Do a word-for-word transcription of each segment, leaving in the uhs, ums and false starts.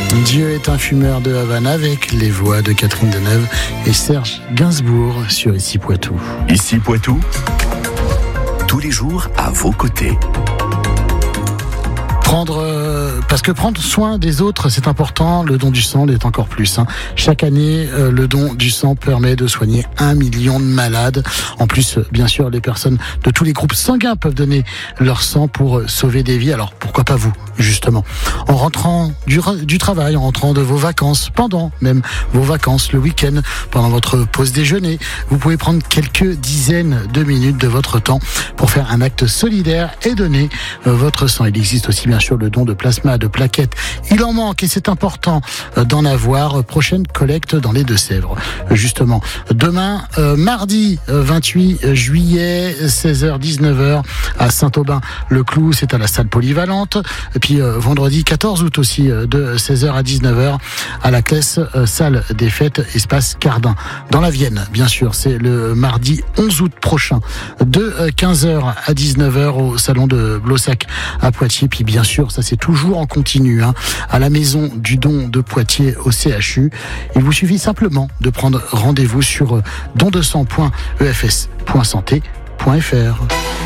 Dieu est un fumeur de Havane avec les voix de Catherine Deneuve et Serge Gainsbourg sur Ici Poitou. Ici Poitou, tous les jours à vos côtés. Prendre, euh, parce que prendre soin des autres, c'est important. Le don du sang l'est encore plus. Hein. Chaque année, euh, le don du sang permet de soigner un million de malades. En plus, euh, bien sûr, les personnes de tous les groupes sanguins peuvent donner leur sang pour euh, sauver des vies. Alors, pourquoi pas vous, justement? En rentrant du, du travail, en rentrant de vos vacances, pendant même vos vacances, le week-end, pendant votre pause déjeuner, vous pouvez prendre quelques dizaines de minutes de votre temps pour faire un acte solidaire et donner euh, votre sang. Il existe aussi bien sur le don de plasma, de plaquettes. Il en manque et c'est important d'en avoir. Prochaine collecte dans les Deux-Sèvres. Justement, demain, euh, mardi vingt-huit juillet, seize heures dix-neuf heures à Saint-Aubin-le-Clou, c'est à la salle polyvalente. Et puis euh, vendredi quatorze août aussi, euh, de seize heures à dix-neuf heures à la Classe, euh, salle des fêtes, espace Cardin. Dans la Vienne, bien sûr, c'est le mardi onze août prochain, de quinze heures à dix-neuf heures au salon de Blossac à Poitiers. Puis bien sûr, ça c'est toujours en continu, hein, à la maison du don de Poitiers au C H U. Il vous suffit simplement de prendre rendez-vous sur don de sang point e f s point santé point f r.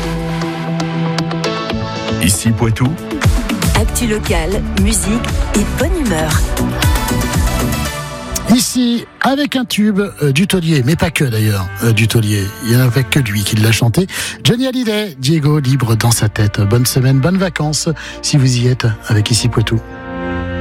Ici Poitou, actu locale, musique et bonne humeur. Ici, avec un tube euh, du taulier, mais pas que d'ailleurs, euh, du taulier. Il n'y en avait que lui qui l'a chanté. Johnny Hallyday, Diego libre dans sa tête. Bonne semaine, bonnes vacances, si vous y êtes avec Ici Poitou.